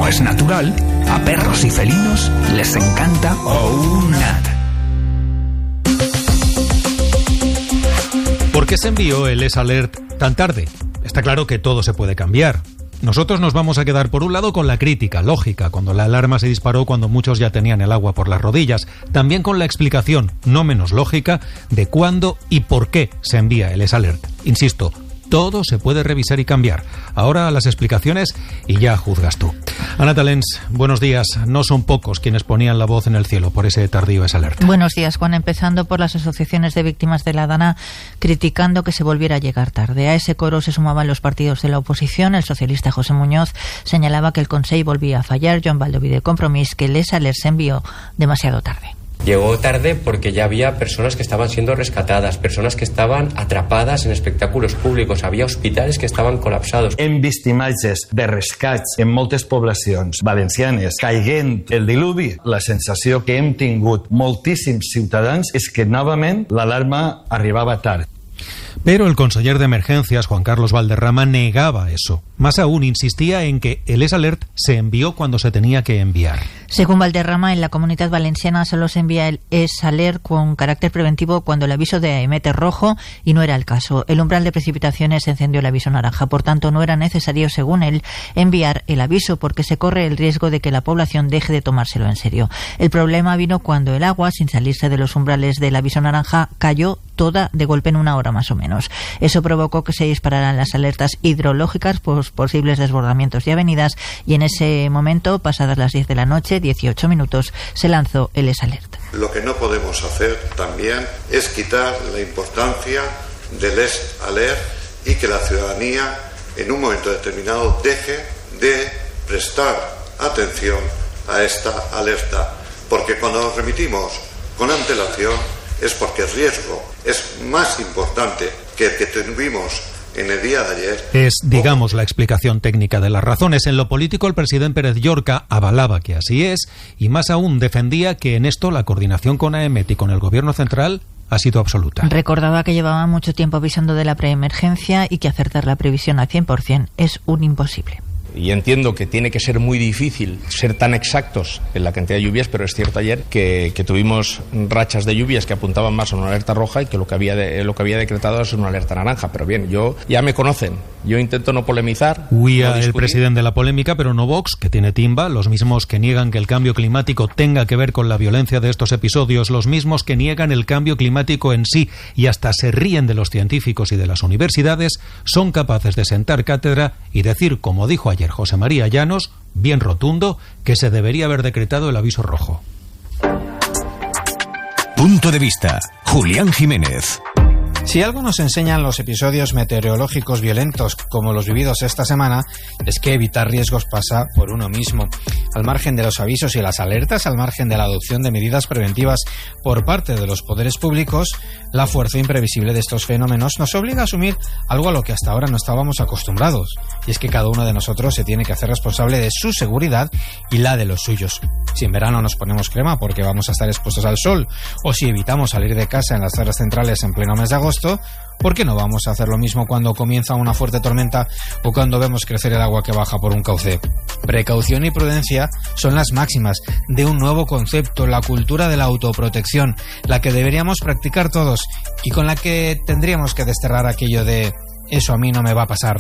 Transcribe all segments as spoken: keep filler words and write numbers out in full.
como es natural, a perros y felinos les encanta OUNAT. ¿Por qué se envió el S-Alert tan tarde? Está claro que todo se puede cambiar. Nosotros nos vamos a quedar por un lado con la crítica lógica, cuando la alarma se disparó cuando muchos ya tenían el agua por las rodillas, también con la explicación, no menos lógica, de cuándo y por qué se envía el S-Alert. Insisto, todo se puede revisar y cambiar. Ahora las explicaciones y ya juzgas tú. Ana Talens, buenos días. No son pocos quienes ponían la voz en el cielo por ese tardío S-Alert. Buenos días, Juan. Empezando por las asociaciones de víctimas de la Dana, criticando que se volviera a llegar tarde. A ese coro se sumaban los partidos de la oposición. El socialista José Muñoz señalaba que el Consell volvía a fallar. Joan Baldoví de Compromís, que el S-Alert se envió demasiado tarde. Llegó tarde porque ya había personas que estaban siendo rescatadas, personas que estaban atrapadas en espectáculos públicos, había hospitals que estaven col·lapsados. Hem vist imatges de rescats en moltes poblacions valencianes caiguent el diluvi. La sensació que hem tingut moltíssims ciutadans és que novament l'alarma arribava tard. Pero el conseller de Emergencias, Juan Carlos Valderrama, negaba eso. Más aún, insistía en que el S-Alert se envió cuando se tenía que enviar. Según Valderrama, en la Comunidad Valenciana solo se envía el S-Alert con carácter preventivo cuando el aviso de emete rojo, y no era el caso. El umbral de precipitaciones encendió el aviso naranja. Por tanto, no era necesario, según él, enviar el aviso porque se corre el riesgo de que la población deje de tomárselo en serio. El problema vino cuando el agua, sin salirse de los umbrales del aviso naranja, cayó toda de golpe en una hora más o menos. Eso provocó que se dispararan las alertas hidrológicas por posibles desbordamientos de avenidas, y en ese momento, pasadas las diez de la noche, dieciocho minutos, se lanzó el S-Alert. Lo que no podemos hacer también es quitar la importancia del S-Alert y que la ciudadanía en un momento determinado deje de prestar atención a esta alerta, porque cuando nos remitimos con antelación es porque el riesgo es más importante que el que tuvimos en el día de ayer. Es, digamos, la explicación técnica de las razones. En lo político, el presidente Pérez Llorca avalaba que así es, y más aún defendía que en esto la coordinación con AEMET y con el gobierno central ha sido absoluta. Recordaba que llevaba mucho tiempo avisando de la preemergencia y que acertar la previsión al cien por ciento es un imposible. Y entiendo que tiene que ser muy difícil ser tan exactos en la cantidad de lluvias, pero es cierto ayer que, que tuvimos rachas de lluvias que apuntaban más a una alerta roja y que lo que había de, lo que había decretado es una alerta naranja. Pero bien, yo ya me conocen, yo intento no polemizar. Huía no el presidente de la polémica, pero no Vox, que tiene timba, los mismos que niegan que el cambio climático tenga que ver con la violencia de estos episodios, los mismos que niegan el cambio climático en sí y hasta se ríen de los científicos y de las universidades, son capaces de sentar cátedra y decir, como dijo ayer José María Llanos, bien rotundo, que se debería haber decretado el aviso rojo. Punto de vista, Julián Jiménez. Si algo nos enseñan los episodios meteorológicos violentos como los vividos esta semana, es que evitar riesgos pasa por uno mismo. Al margen de los avisos y las alertas, al margen de la adopción de medidas preventivas por parte de los poderes públicos, la fuerza imprevisible de estos fenómenos nos obliga a asumir algo a lo que hasta ahora no estábamos acostumbrados, y es que cada uno de nosotros se tiene que hacer responsable de su seguridad y la de los suyos. Si en verano nos ponemos crema porque vamos a estar expuestos al sol, o si evitamos salir de casa en las horas centrales en pleno mes de agosto, ¿por qué no vamos a hacer lo mismo cuando comienza una fuerte tormenta o cuando vemos crecer el agua que baja por un cauce? Precaución y prudencia son las máximas de un nuevo concepto, la cultura de la autoprotección, la que deberíamos practicar todos y con la que tendríamos que desterrar aquello de eso a mí no me va a pasar.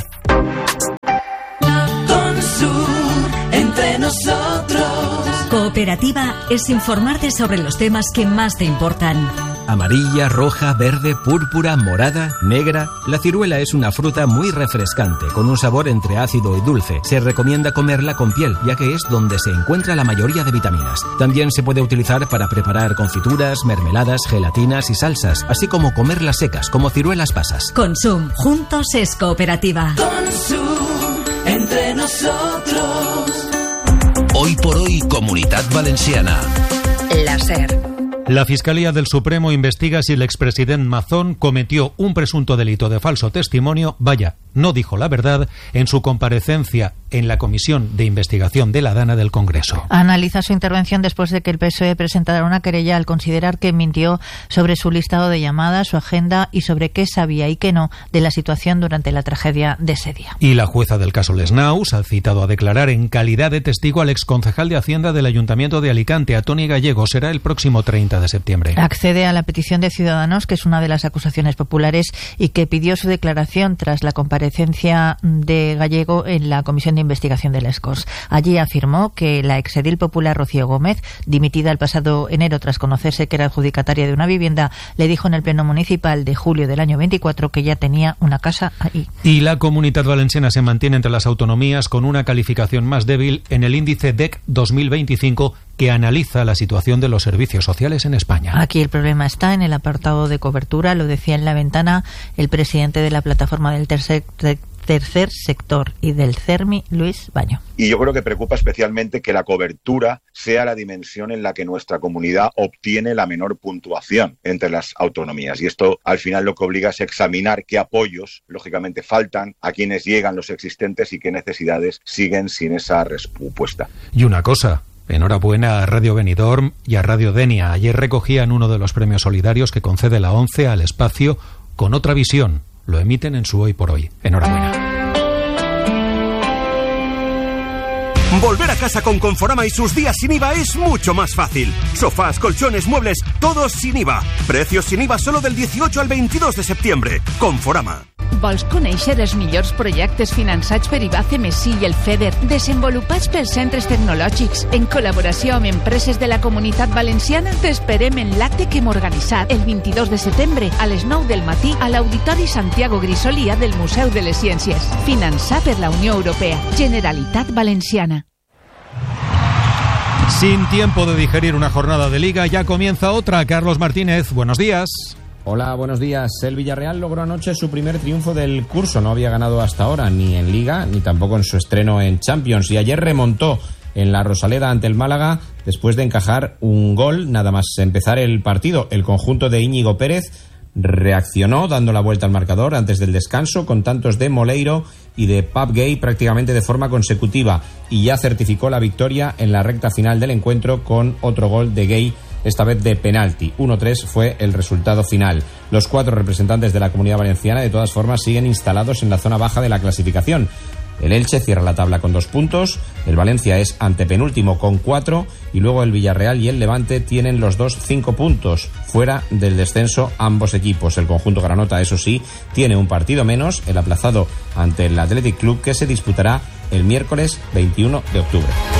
Entre nosotros. Cooperativa es informarte sobre los temas que más te importan. Amarilla, roja, verde, púrpura, morada, negra. La ciruela es una fruta muy refrescante, con un sabor entre ácido y dulce. Se recomienda comerla con piel, ya que es donde se encuentra la mayoría de vitaminas. También se puede utilizar para preparar confituras, mermeladas, gelatinas y salsas, así como comerlas secas, como ciruelas pasas. Consum, juntos es cooperativa. Consum, entre nosotros. Hoy por hoy, Comunitat Valenciana. La SER. La Fiscalía del Supremo investiga si el expresidente Mazón cometió un presunto delito de falso testimonio, vaya, no dijo la verdad, en su comparecencia en la Comisión de Investigación de la DANA del Congreso. Analiza su intervención después de que el P S O E presentara una querella al considerar que mintió sobre su listado de llamadas, su agenda y sobre qué sabía y qué no de la situación durante la tragedia de ese día. Y la jueza del caso Les Naus ha citado a declarar en calidad de testigo al exconcejal de Hacienda del Ayuntamiento de Alicante, a Toni Gallego. Será el próximo treinta de septiembre. Accede a la petición de Ciudadanos, que es una de las acusaciones populares, y que pidió su declaración tras la comparecencia de Gallego en la Comisión de Investigación del ESCOS. Allí afirmó que la exedil popular Rocío Gómez, dimitida el pasado enero tras conocerse que era adjudicataria de una vivienda, le dijo en el Pleno Municipal de julio del año veinticuatro que ya tenía una casa ahí. Y la Comunidad Valenciana se mantiene entre las autonomías con una calificación más débil en el índice D E C dos mil veinticinco, que analiza la situación de los servicios sociales en España. Aquí el problema está en el apartado de cobertura, lo decía en La Ventana el presidente de la plataforma del tercer, tercer sector y del CERMI, Luis Baño. Y yo creo que preocupa especialmente que la cobertura sea la dimensión en la que nuestra comunidad obtiene la menor puntuación entre las autonomías. Y esto al final lo que obliga es examinar qué apoyos, lógicamente, faltan, a quienes llegan los existentes y qué necesidades siguen sin esa respuesta. Y una cosa. Enhorabuena a Radio Benidorm y a Radio Denia. Ayer recogían uno de los premios solidarios que concede la ONCE al espacio con otra visión. Lo emiten en su Hoy por Hoy. Enhorabuena. Volver a casa con Conforama y sus días sin I V A es mucho más fácil. Sofás, colchones, muebles, todos sin I V A. Precios sin I V A solo del dieciocho al veintidós de septiembre. Conforama. Vols conèixer els millors projectes finançats per I B A C M S I i el FEDER, desenvolupats pels centres tecnològics, en col·laboració amb empreses de la Comunitat Valenciana? T'esperem en l'acte que hem organitzat el vint-i-dos de setembre a les nou del matí a l'Auditori Santiago Grisolia del Museu de les Ciències. Finançat per la Unió Europea. Generalitat Valenciana. Sin tiempo de digerir una jornada de Liga, ya comienza otra. Carlos Martínez, buenos días. Hola, buenos días. El Villarreal logró anoche su primer triunfo del curso. No había ganado hasta ahora ni en Liga ni tampoco en su estreno en Champions. Y ayer remontó en la Rosaleda ante el Málaga después de encajar un gol nada más empezar el partido. El conjunto de Íñigo Pérez reaccionó dando la vuelta al marcador antes del descanso con tantos de Moleiro y de Pap Gay prácticamente de forma consecutiva, y ya certificó la victoria en la recta final del encuentro con otro gol de Gay, esta vez de penalti. uno tres fue el resultado final. Los cuatro representantes de la Comunidad Valenciana de todas formas siguen instalados en la zona baja de la clasificación. El Elche cierra la tabla con dos puntos, el Valencia es antepenúltimo con cuatro y luego el Villarreal y el Levante tienen los dos cinco puntos, fuera del descenso ambos equipos. El conjunto granota, eso sí, tiene un partido menos, el aplazado ante el Athletic Club, que se disputará el miércoles veintiuno de octubre.